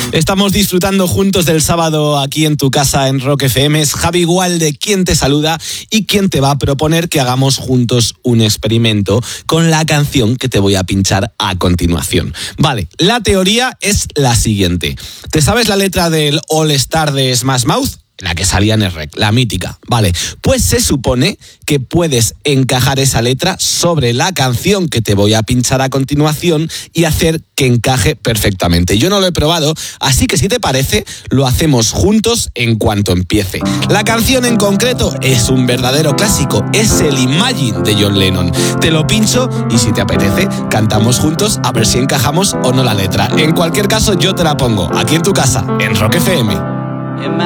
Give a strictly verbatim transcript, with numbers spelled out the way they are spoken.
Estamos disfrutando juntos del sábado aquí en tu casa en Rock F M. Es Javi Gualde quien te saluda y quien te va a proponer que hagamos juntos un experimento con la canción que te voy a pinchar a continuación. Vale, la teoría es la siguiente. ¿Te sabes la letra del All Star de Smash Mouth? La que salía en el rec, la mítica. Vale, pues se supone que puedes encajar esa letra sobre la canción que te voy a pinchar a continuación y hacer que encaje perfectamente. Yo no lo he probado, así que si te parece, lo hacemos juntos en cuanto empiece. La canción en concreto es un verdadero clásico, es el Imagine de John Lennon. Te lo pincho y si te apetece, cantamos juntos a ver si encajamos o no la letra. En cualquier caso, yo te la pongo aquí en tu casa, en Rock F M.